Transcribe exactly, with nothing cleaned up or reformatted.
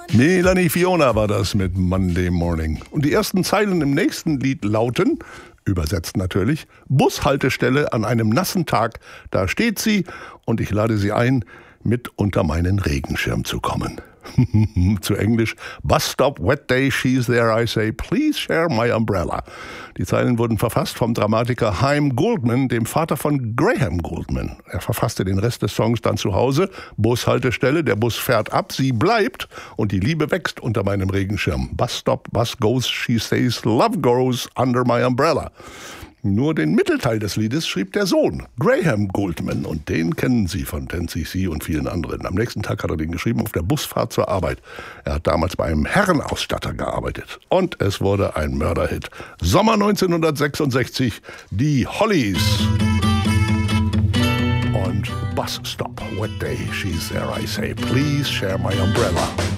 Melanie Fiona war das mit Monday Morning. Und die ersten Zeilen im nächsten Lied lauten, übersetzt natürlich, Bushaltestelle an einem nassen Tag, da steht sie und ich lade sie ein, mit unter meinen Regenschirm zu kommen. Zu Englisch, Bus Stop, Wet Day, She's There, I Say, Please Share My Umbrella. Die Zeilen wurden verfasst vom Dramatiker Haim Goldman, dem Vater von Graham Goldman. Er verfasste den Rest des Songs dann zu Hause. Bushaltestelle, der Bus fährt ab, sie bleibt und die Liebe wächst unter meinem Regenschirm. Bus Stop, Bus Goes, She Says, Love Grows Under My Umbrella. Nur den Mittelteil des Liedes schrieb der Sohn, Graham Goldman, und den kennen Sie von Ten C C und vielen anderen. Am nächsten Tag hat er den geschrieben auf der Busfahrt zur Arbeit. Er hat damals bei einem Herrenausstatter gearbeitet. Und es wurde ein Mörderhit. Sommer neunzehnhundertsechsundsechzig, die Hollies. Und Bus Stop, Wet Day, She's There, I Say, Please Share My Umbrella.